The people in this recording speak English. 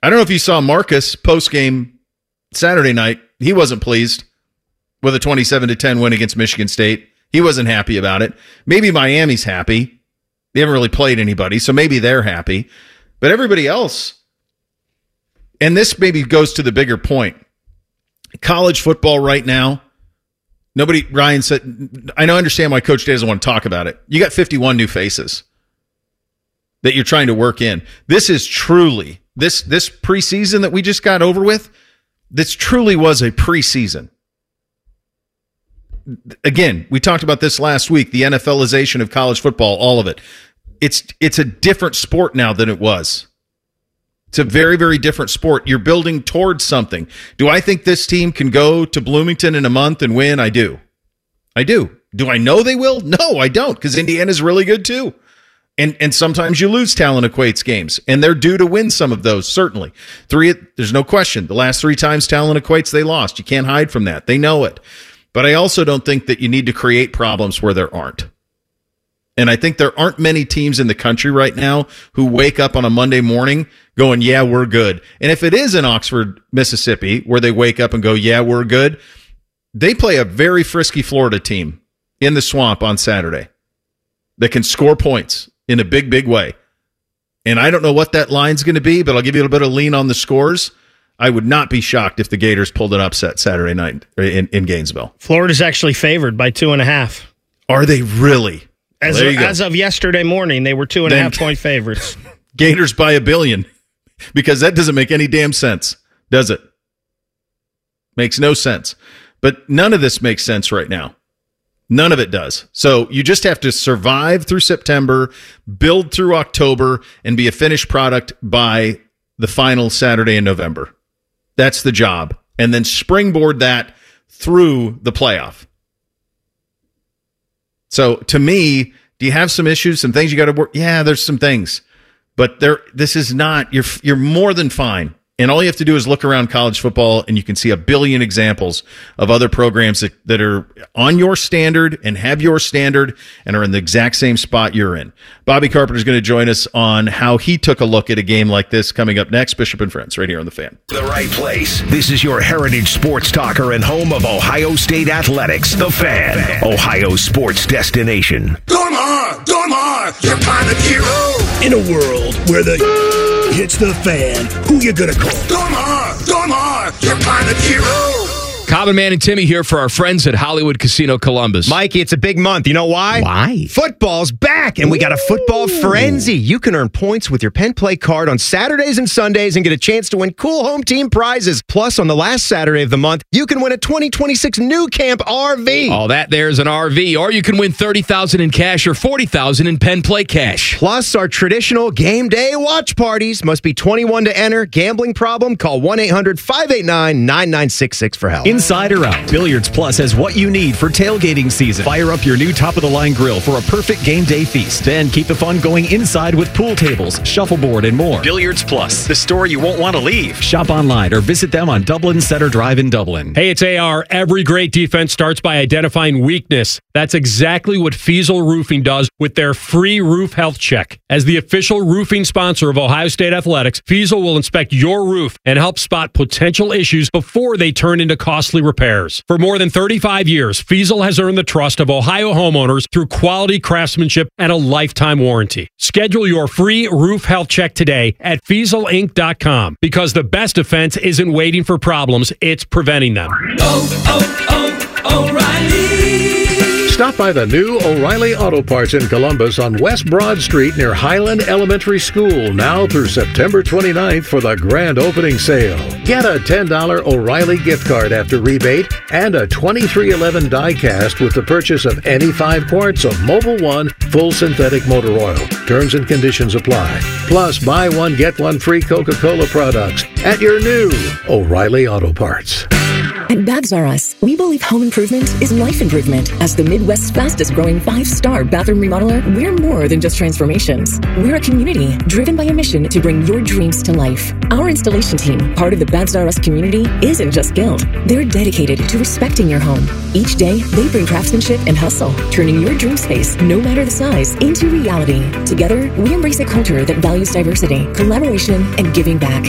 I don't know if you saw Marcus post-game Saturday night. He wasn't pleased with a 27-10 win against Michigan State. He wasn't happy about it. Maybe Miami's happy. They haven't really played anybody, so maybe they're happy. But everybody else, and this maybe goes to the bigger point. College football right now, Ryan said, I understand why Coach Day doesn't want to talk about it. You got 51 new faces that you're trying to work in. This is truly, this preseason that we just got over with, this truly was a preseason. Again, we talked about this last week, the NFLization of college football, all of it. It's a different sport now than it was. It's a very, very different sport. You're building towards something. Do I think this team can go to Bloomington in a month and win? I do. Do I know they will? No, I don't, because Indiana's really good too. And sometimes you lose talent equates games, and they're due to win some of those, certainly. There's no question. The last 3 times talent equates, they lost. You can't hide from that. They know it. But I also don't think that you need to create problems where there aren't. And I think there aren't many teams in the country right now who wake up on a Monday morning going, yeah, we're good. And if it is in Oxford, Mississippi, where they wake up and go, yeah, we're good, they play a very frisky Florida team in the Swamp on Saturday that can score points in a big, big way. And I don't know what that line's going to be, but I'll give you a little bit of lean on the scores. I would not be shocked if the Gators pulled an upset Saturday night in Gainesville. Florida's actually favored by 2.5. Are they really? As of yesterday morning, they were 2.5 point favorites. Gators by 1 billion, because that doesn't make any damn sense, does it? Makes no sense. But none of this makes sense right now. None of it does. So you just have to survive through September, build through October, and be a finished product by the final Saturday in November. That's the job. And then springboard that through the playoff. So to me, do you have some issues, some things you got to work? Yeah, there's some things. But this is not, you're more than fine. And all you have to do is look around college football, and you can see 1 billion examples of other programs that are on your standard and have your standard and are in the exact same spot you're in. Bobby Carpenter is going to join us on how he took a look at a game like this coming up next. Bishop and Friends, right here on The Fan. The right place. This is your heritage sports talker and home of Ohio State Athletics. The Fan, Ohio sports destination. Dormar, you're my hero. In a world where the hits the fan, who you gonna call? Dormar, you're my hero. Common Man and Timmy here for our friends at Hollywood Casino Columbus. Mikey, it's a big month. You know why? Why? Football's back, and we got a football frenzy. You can earn points with your Penn Play card on Saturdays and Sundays and get a chance to win cool home team prizes. Plus, on the last Saturday of the month, you can win a 2026 New Camp RV. All that there's an RV, or you can win $30,000 in cash or $40,000 in Penn Play cash. Plus, our traditional game day watch parties. Must be 21 to enter. Gambling problem? Call 1-800-589-9966 for help. Inside or out, Billiards Plus has what you need for tailgating season. Fire up your new top-of-the-line grill for a perfect game day feast. Then keep the fun going inside with pool tables, shuffleboard, and more. Billiards Plus, the store you won't want to leave. Shop online or visit them on Dublin Center Drive in Dublin. Hey, it's AR. Every great defense starts by identifying weakness. That's exactly what Fiesel Roofing does with their free roof health check. As the official roofing sponsor of Ohio State Athletics, Fiesel will inspect your roof and help spot potential issues before they turn into costly repairs. For more than 35 years, Fiesel has earned the trust of Ohio homeowners through quality craftsmanship and a lifetime warranty. Schedule your free roof health check today at FieselInc.com, because the best defense isn't waiting for problems, it's preventing them. O'Reilly. Stop by the new O'Reilly Auto Parts in Columbus on West Broad Street near Highland Elementary School, now through September 29th for the grand opening sale. Get a $10 O'Reilly gift card after rebate and a 2311 die cast with the purchase of any 5 quarts of Mobil 1 full synthetic motor oil. Terms and conditions apply. Plus, buy one, get one free Coca-Cola products at your new O'Reilly Auto Parts. At Babs R Us, we believe home improvement is life improvement. As the Midwest's fastest growing 5-star bathroom remodeler, we're more than just transformations. We're a community driven by a mission to bring your dreams to life. Our installation team, part of the Babs R Us community, isn't just skilled. They're dedicated to respecting your home. Each day, they bring craftsmanship and hustle, turning your dream space, no matter the size, into reality. Together, we embrace a culture that values diversity, collaboration, and giving back.